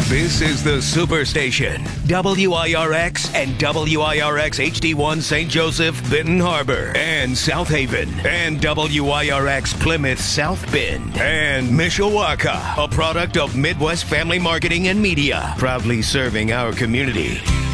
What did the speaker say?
This is the Superstation. WIRX and WIRX HD1 St. Joseph, Benton Harbor, and South Haven, and WIRX Plymouth South Bend, and Mishawaka, a product of Midwest Family Marketing and Media, proudly serving our community.